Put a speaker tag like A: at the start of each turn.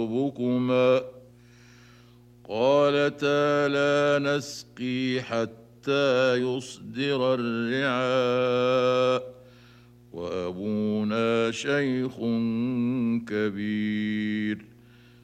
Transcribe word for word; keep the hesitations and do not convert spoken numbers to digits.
A: بكما قالتا لا نسقي حتى يصدر الرعاء وأبونا شيخ كبير